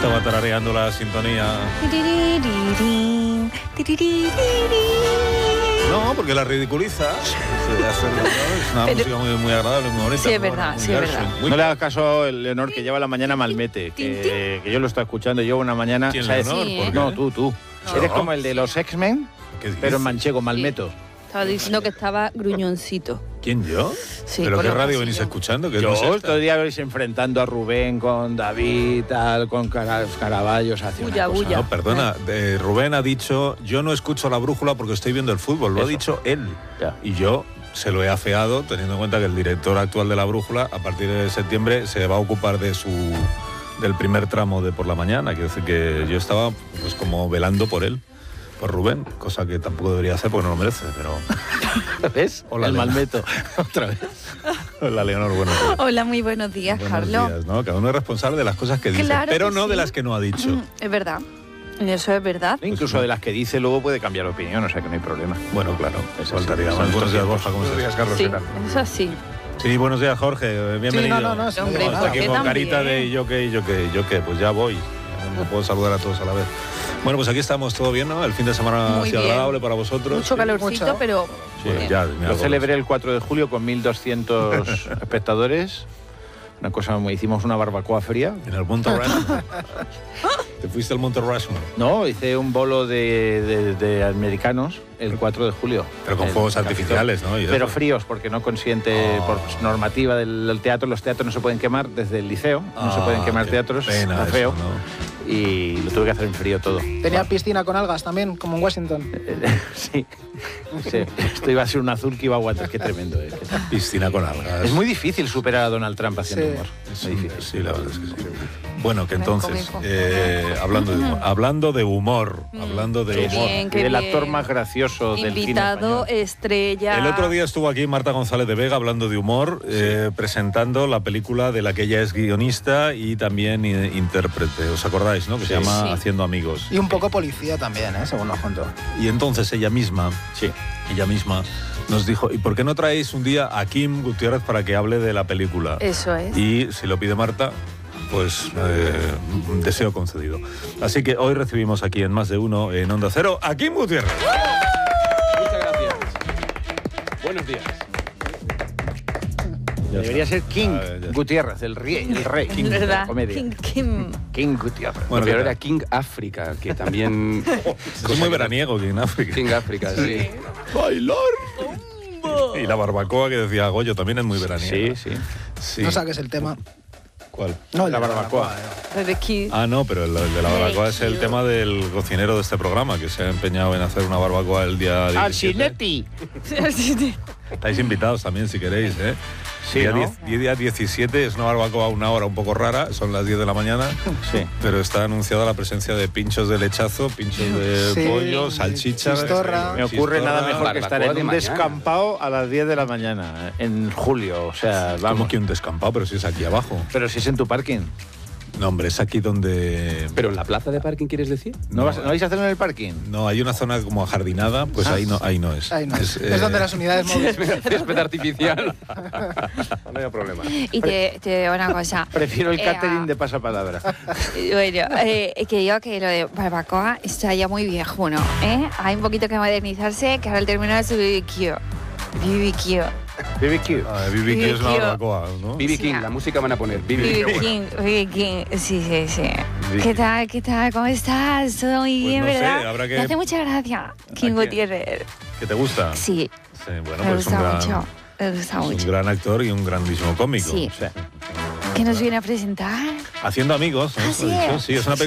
estaba tarareando la sintonía. No, porque la ridiculiza. Es una música muy agradable, muy bonita. Sí, es verdad, sí, es verdad. No le hagas caso a Leonor, que lleva la mañana Malmete, que yo lo estoy escuchando. Yo una mañana... ¿Quién, ¿sabes? Leonor? Sí, ¿Por qué? No, tú. No. Eres como el de los X-Men, pero en manchego, Malmeto. Estaba diciendo que estaba gruñoncito. ¿Quién, yo? Sí, ¿Pero por qué los radio pasillos. venís escuchando? ¿Qué Yo no es esta? todo el día vais enfrentando a Rubén con David, tal, con Caraballos, hacia Bulla, una cosa. bulla. No, perdona, Rubén ha dicho, yo no escucho la brújula porque estoy viendo el fútbol, lo ha Eso. dicho él. Ya. Y yo se lo he afeado, teniendo en cuenta que el director actual de la brújula, a partir de septiembre, se va a ocupar del primer tramo de por la mañana. Quiero decir que yo estaba pues como velando por él, por Rubén, cosa que tampoco debería hacer porque no lo merece, pero... ¿Ves? Hola, el Leonor. Malmeto. Otra vez. Hola, Leonor, buenos días. Hola, muy buenos días, Buenos Carlos. días, ¿no? Cada uno es responsable de las cosas que dice, Claro pero que no de sí. las que no ha dicho. Es verdad. Eso es verdad. Incluso de las que dice luego puede cambiar de opinión, o sea que no hay problema. Bueno, claro, Eso faltaría sí, más. son Buenos días, estos Borja, ¿cómo estás? Carlos, Sí, ¿qué tal? es así. Sí, buenos días, Jorge, bienvenido. no, Hombre, digo Hasta nada. aquí ¿por qué con carita también? de yo qué, pues ya voy. No puedo saludar a todos a la vez. Bueno, pues aquí estamos, todo bien, ¿no? El fin de semana Muy ha sido bien. agradable para vosotros. Mucho calorcito, Mucho. pero... Sí, bien. ya, me Lo hago celebré el 4 de julio con 1.200 espectadores. Una cosa, hicimos una barbacoa fría. en el Monte Rushmore. ¿Te fuiste al Monte Rushmore? No, hice un bolo de americanos el 4 de julio. Pero con El fuegos Capitol. artificiales, ¿no? Y Pero eso. fríos, porque no consiente, por normativa del teatro, los teatros no se pueden quemar desde el liceo, no se pueden quemar qué teatros, pena muy eso, feo, ¿no? y lo tuve que hacer en frío todo. Tenía piscina con algas también, como en Washington. Sí. Esto iba a ser un azul que iba a aguantar, qué tremendo. ¿Qué tal? Piscina con algas. Es muy difícil superar a Donald Trump haciendo Sí. humor. Es Muy un- difícil. Sí, la verdad es que sí. Bueno, que entonces, Cómico. hablando de humor, hablando de Qué humor. bien, Y qué del bien. actor más gracioso del cine Invitado español. estrella. El otro día estuvo aquí Marta González de Vega hablando de humor, presentando la película de la que ella es guionista y también intérprete. ¿Os acordáis, no? Que se llama Sí. Haciendo Amigos. Y un poco policía también, según nos contó. Y entonces ella misma Sí. nos dijo, ¿y por qué no traéis un día a Kim Gutiérrez para que hable de la película? Eso es. Y si lo pide Marta, pues deseo concedido. Así que hoy recibimos aquí en Más de Uno, en Onda Cero, a Kim Gutiérrez. Muchas gracias. Buenos días. Debería ser King ya. Gutiérrez, el rey King de la ¿Verdad? comedia. King. Gutiérrez. Bueno, Lo ¿qué peor tal? era King África, que también... Es muy veraniego aquí en África. King África, sí. ¡Bailar! Y la barbacoa que decía Goyo también es muy veraniega. Sí. Sí. No saques el tema. ¿Cuál? No, el La de barbacoa. Desde aquí. Ah, no, pero el de la barbacoa es el Cute. tema del cocinero de este programa, que se ha empeñado en hacer una barbacoa el día 17. ¡Alcinetti! Estáis invitados también si queréis, ¿eh? Sí, día, ¿no? día 17 es una barbacoa a una hora un poco rara, son las 10 de la mañana, Sí. pero está anunciada la presencia de pinchos de lechazo, pinchos de Sí, pollo, salchichas. chistorra. Me ocurre chistorra. nada mejor que estar Barbacoa en de un mañana. descampado a las 10 de la mañana, en julio, o sea, Como vamos. que un descampado, pero si es aquí abajo. Pero si es en tu parking. No, hombre, es aquí donde... ¿Pero en la plaza de parking quieres decir? ¿No vais a hacerlo en el parking? No, hay una zona como ajardinada, pues ahí no es. Ahí no. Es donde las unidades móviles. Césped artificial. No hay problema. Y te digo una cosa. Prefiero el catering ah, de pasapalabra. Bueno, que digo que lo de barbacoa está ya muy viejuno, ¿eh? Hay un poquito que modernizarse, que ahora el término es BBQ. BBQ. BBQ. Ah, BBQ es una BBQ. barbacoa, ¿no? BB King, Sí. la música van a poner. BB BB King. King, BB King. Sí. ¿Qué tal? ¿Cómo estás? Todo muy Pues bien, no sé, ¿verdad? habrá que- Me hace mucha gracia, King ¿A qué? Gutiérrez. ¿Que te gusta? Sí, Sí, bueno, me pues gusta un gran, mucho. Me gusta es un mucho. gran actor y un grandísimo cómico. Sí. Sí. ¿Qué nos viene a presentar? Haciendo amigos, ¿no? Ah, sí. Sí, es una